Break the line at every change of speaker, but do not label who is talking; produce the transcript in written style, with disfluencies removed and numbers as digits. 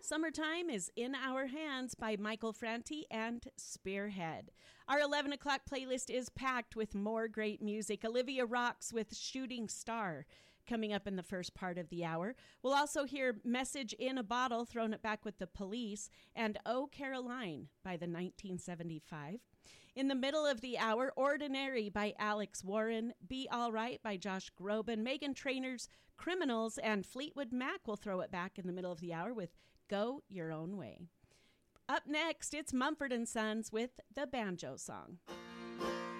Summertime is in Our Hands by Michael Franti and Spearhead. Our 11 o'clock playlist is packed with more great music. Olivia rocks with Shooting Star coming up in the first part of the hour. We'll also hear Message in a Bottle, Thrown It Back with the Police, and Oh Caroline by the 1975. In the middle of the hour, Ordinary by Alex Warren, Be All Right by Josh Groban, Meghan Trainor's Criminals, and Fleetwood Mac will throw it back in the middle of the hour with Go Your Own Way. Up next, it's Mumford & Sons with the Banjo Song.